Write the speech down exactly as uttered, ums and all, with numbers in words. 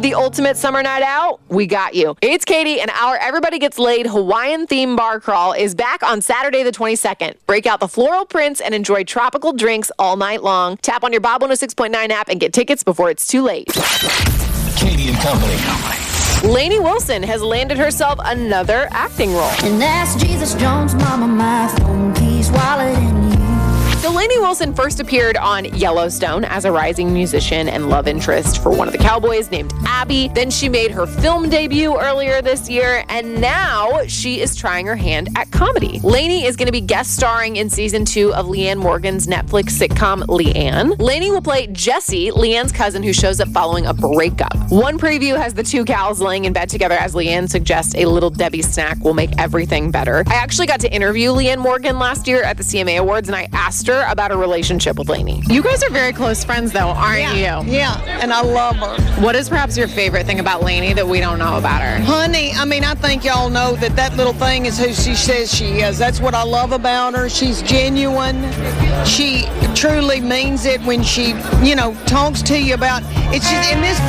the ultimate summer night out? We got you. It's Katie, and our Everybody Gets Laid Hawaiian theme bar crawl is back on Saturday the twenty-second. Break out the floral prints and enjoy tropical drinks all night long. Tap on your Bob one oh six point nine app and get tickets before it's too late. Katie and Company. Lainey Wilson has landed herself another acting role. And that's Jesus Jones, mama, my phone keys, wallet, and you. So Lainey Wilson first appeared on Yellowstone as a rising musician and love interest for one of the cowboys named Abby. Then she made her film debut earlier this year, and now she is trying her hand at comedy. Lainey is going to be guest starring in season two of Leanne Morgan's Netflix sitcom Leanne. Lainey will play Jessie, Leanne's cousin who shows up following a breakup. One preview has the two gals laying in bed together as Leanne suggests a little Debbie snack will make everything better. I actually got to interview Leanne Morgan last year at the C M A Awards, and I asked her about her relationship with Lainey. You guys are very close friends, though, aren't Yeah, you? yeah, and I love her. What is perhaps your favorite thing about Lainey that we don't know about her? Honey, I mean, I think y'all know that that little thing is who she says she is. That's what I love about her. She's genuine. She truly means it when she, you know, talks to you about, it's just, in this